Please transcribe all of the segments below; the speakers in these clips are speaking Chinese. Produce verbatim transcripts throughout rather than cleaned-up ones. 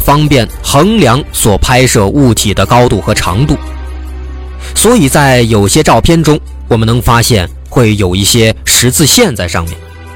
方便衡量所拍摄物体的高度和长度，所以在有些照片中，我们能发现会有一些十字线在上面。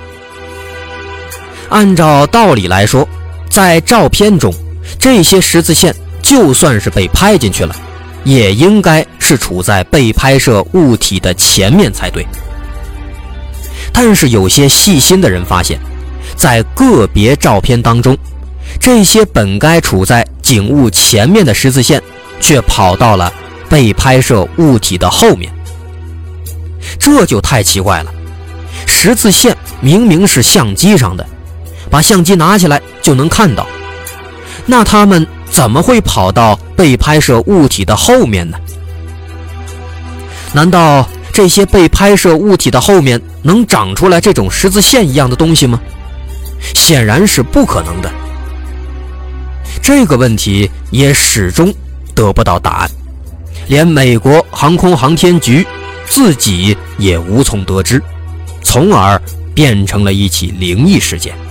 按照道理来说，在照片中，这些十字线就算是被拍进去了，也应该是处在被拍摄物体的前面才对。但是有些细心的人发现，在个别照片当中，这些本该处在景物前面的十字线却跑到了被拍摄物体的后面。这就太奇怪了，十字线明明是相机上的，把相机拿起来就能看到，那它们怎么会跑到被拍摄物体的后面呢？难道这些被拍摄物体的后面能长出来这种十字线一样的东西吗？显然是不可能的。这个问题也始终得不到答案，连美国航空航天局自己也无从得知，从而变成了一起灵异事件。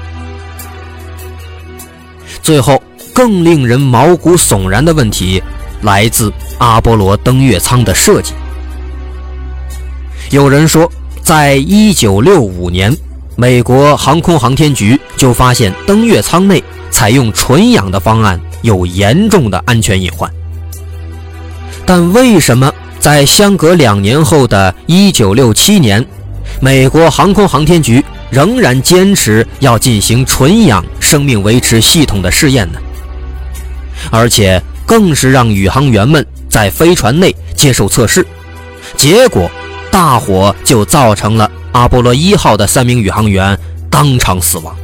最后，更令人毛骨悚然的问题来自阿波罗登月舱的设计。有人说，在一九六五年，美国航空航天局就发现登月舱内采用纯氧的方案有严重的安全隐患。但为什么在相隔两年后的一九六七年，美国航空航天局仍然坚持要进行纯氧生命维持系统的试验呢？而且更是让宇航员们在飞船内接受测试，结果大火就造成了阿波罗一号的三名宇航员当场死亡。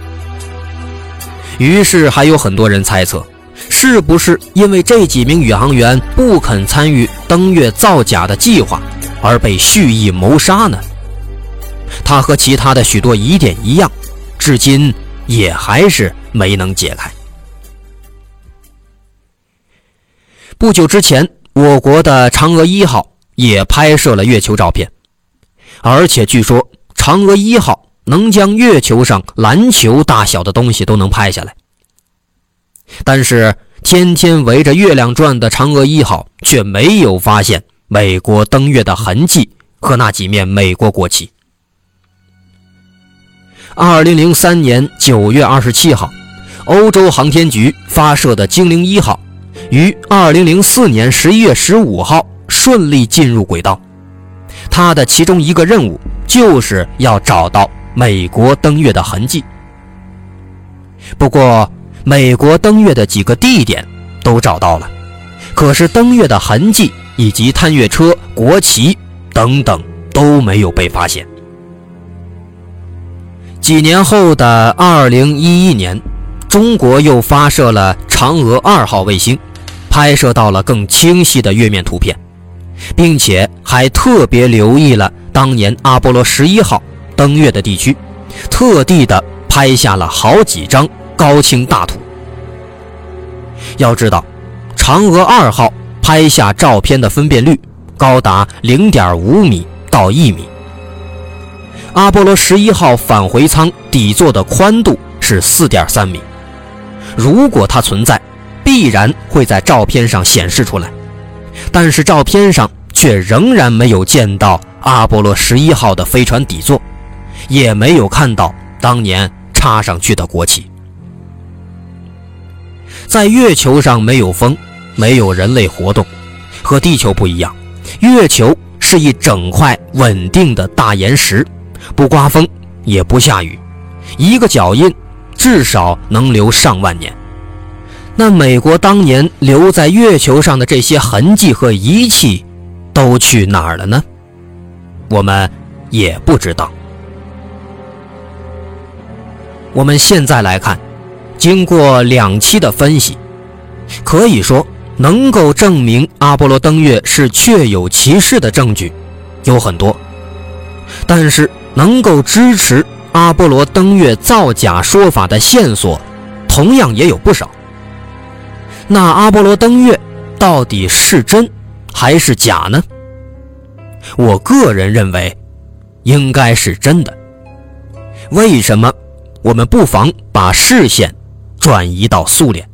于是还有很多人猜测，是不是因为这几名宇航员不肯参与登月造假的计划而被蓄意谋杀呢？他和其他的许多疑点一样，至今也还是没能解开。不久之前，我国的嫦娥一号也拍摄了月球照片，而且据说嫦娥一号能将月球上篮球大小的东西都能拍下来。但是天天围着月亮转的嫦娥一号却没有发现美国登月的痕迹和那几面美国国旗。二零零三年九月二十七号，欧洲航天局发射的精灵一号于二零零四年十一月十五号顺利进入轨道。它的其中一个任务就是要找到美国登月的痕迹。不过美国登月的几个地点都找到了，可是登月的痕迹以及探月车、国旗等等都没有被发现。几年后的二零一一年，中国又发射了嫦娥二号卫星，拍摄到了更清晰的月面图片，并且还特别留意了当年阿波罗十一号登月的地区，特地的拍下了好几张高清大图。要知道，嫦娥二号拍下照片的分辨率高达 零点五米到一米，阿波罗十一号返回舱底座的宽度是 四点三米，如果它存在，必然会在照片上显示出来，但是照片上却仍然没有见到阿波罗十一号的飞船底座，也没有看到当年插上去的国旗。在月球上没有风，没有人类活动，和地球不一样，月球是一整块稳定的大岩石，不刮风也不下雨，一个脚印至少能留上万年。那美国当年留在月球上的这些痕迹和仪器都去哪儿了呢？我们也不知道。我们现在来看，经过两期的分析，可以说能够证明阿波罗登月是确有其事的证据有很多，但是能够支持阿波罗登月造假说法的线索同样也有不少。那阿波罗登月到底是真还是假呢？我个人认为应该是真的。为什么？我们不妨把视线转移到苏联。